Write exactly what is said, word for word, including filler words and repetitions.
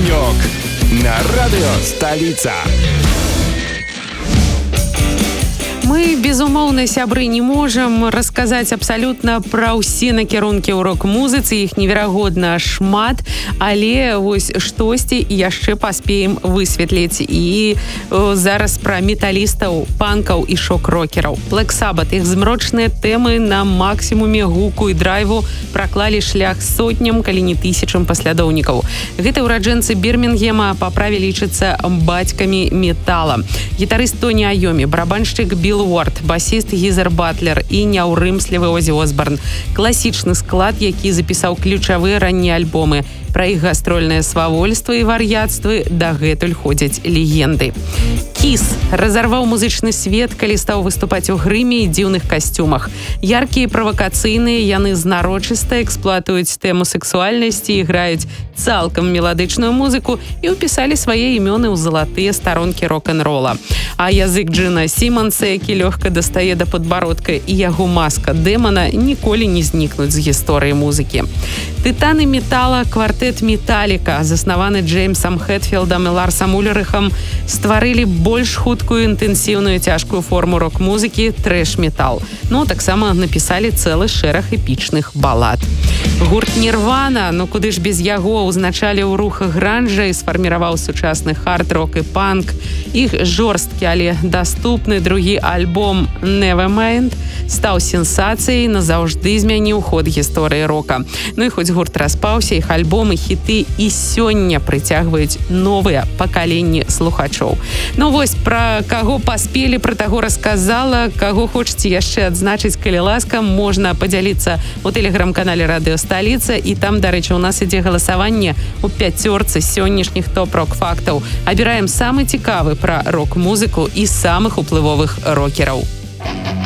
Огонек на радио «Столица». Мы, безумоўна, сябры, не можам расказаць абсалютна пра ўсе накірункі ў рок-музыцы, іх неверагодна шмат, але вось штосьці яшчэ паспеем высветліць. І о, зараз пра металістаў, панкаў і шок-рокераў. Black Sabbath, іх змрочныя тэмы на максімуме гуку і драйву праклалі шлях сотням, калі не тысячам паслядоўнікаў. Гэты ўраджэнцы Бірмінгема па праве лічацца бацькамі метала. Гітарыст Тоні Айомі, барабаншчык Білл Уорд, басіст Гізер Батлер і няўрымслівы Озі Осборн. Класічны склад, які запісаў ключавыя раннія альбомы. Пра іх гастрольнае свавольства і вар'яцтвы дагэтуль ходзяць легенды. Кіс разарваў музычны свет, калі стаў выступаць у грыме і дзіўных касцюмах. Яркія і правакацыйныя, яны знарочыста эксплуатуюць тэму сексуальнасці, іграюць цалкам меладычную музыку і ўпісалі свае імёны ў залатыя старонкі рок-н-рола. А язык Джина Сімонса, які лёгка дастае да падбародка, і яго маска дэмана ніколі не знікнуць з гісторыі музыкі. Тытаны метала, квартэт Металіка, заснаваны Джеймсом Хэтфілдам і Ларсам Улерыхам, стварылі больш хуткую, інтэнсіўную, цяжкую форму рок-музыкі трэш-метал. Ну, таксама напісалі цэлы шэраг эпічных балад. Гурт Нірвана, ну куды ж без яго, узначаліў рух гранжа і сфарміраваў сучасны хард-рок і панк. Іх жорсткі, але даступны другі альбом Nevermind стаў сенсацыяй, назаўжды змяніў ход гісторыі рока. Ну і хоць гурт распаўся, іх альбомы, хіты і сёння прыцягваюць новыя пакаленні слухачоў. Ну вось, пра каго паспелі, пра таго расказала. Каго хочаце яшчэ адзначыць, калі ласка, можна падзяліцца у тэлеграм-канале радыё «Сталіца», і там, дарэчы, у нас ідзе галасаванне у пяцёрцы сённяшніх топ-рок-фактаў. Абіраем самы цікавы пра рок-музыку і самых уплывовых рокераў.